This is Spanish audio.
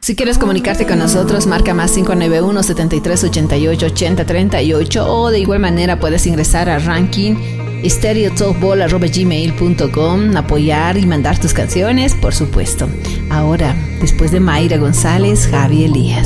Si quieres comunicarte con nosotros, marca más 591 73 88 80 38, o de igual manera puedes ingresar a ranking stereotalkball@gmail.com, apoyar y mandar tus canciones, por supuesto. Ahora, después de Mayra González, Javi Elías.